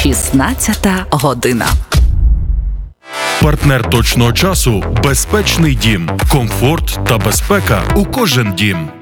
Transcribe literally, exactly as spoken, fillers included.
шістнадцята година. Партнер точного часу – безпечний дім. Комфорт та безпека у кожен дім.